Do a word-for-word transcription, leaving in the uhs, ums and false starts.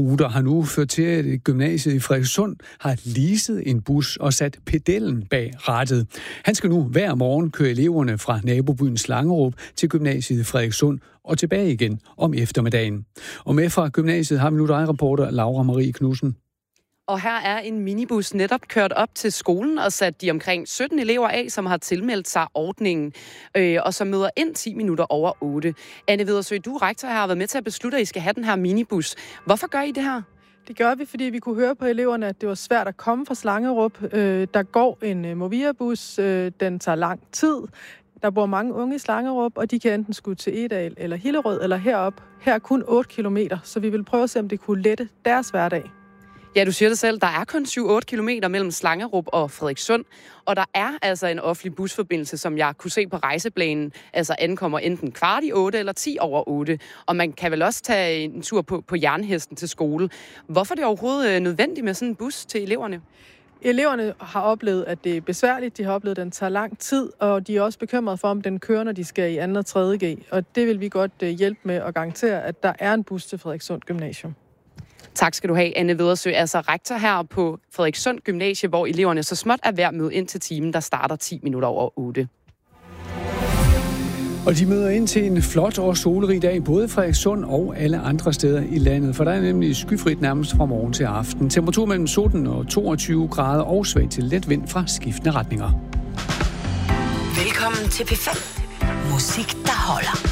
busruter har nu ført til, at gymnasiet i Frederikssund har leaset en bus og sat pedellen bag rattet. Han skal nu hver morgen køre eleverne fra nabobyen Slangerup til gymnasiet i Frederikssund og tilbage igen om eftermiddagen. Og med fra gymnasiet har vi nu dig, reporter Laura Marie Knudsen. Og her er en minibus netop kørt op til skolen og sat de omkring sytten elever af, som har tilmeldt sig ordningen, øh, og som møder ind ti minutter over otte. Anne Vedersø, du rektor har været med til at beslutte, at I skal have den her minibus. Hvorfor gør I det her? Det gør vi, fordi vi kunne høre på eleverne, at det var svært at komme fra Slangerup. Øh, der går en øh, Movia-bus, øh, den tager lang tid. Der bor mange unge i Slangerup, og de kan enten skulle til Egedal eller Hillerød eller herop. Her er kun otte kilometer, så vi vil prøve at se, om det kunne lette deres hverdag. Ja, du siger det selv. Der er kun syv otte kilometer mellem Slangerup og Frederikssund, og der er altså en offentlig busforbindelse, som jeg kunne se på rejseplanen, altså ankommer enten kvart i otte eller ti over otte, og man kan vel også tage en tur på, på Jernhesten til skole. Hvorfor er det overhovedet nødvendigt med sådan en bus til eleverne? Eleverne har oplevet, at det er besværligt. De har oplevet, at den tager lang tid, og de er også bekymrede for, om den kører, når de skal i anden og tredje G. Og det vil vi godt hjælpe med at garantere, at der er en bus til Frederikssund Gymnasium. Tak skal du have, Anne Vedersø, altså rektor her på Frederikssund Gymnasie, hvor eleverne så småt er ved at møde ind til timen, der starter ti minutter over otte. Og de møder ind til en flot og solrig dag, både i Frederikssund og alle andre steder i landet, for der er nemlig skyfrit nærmest fra morgen til aften. Temperatur mellem sytten og toogtyve grader og svag til let vind fra skiftende retninger. Velkommen til P fem. Musik, der holder.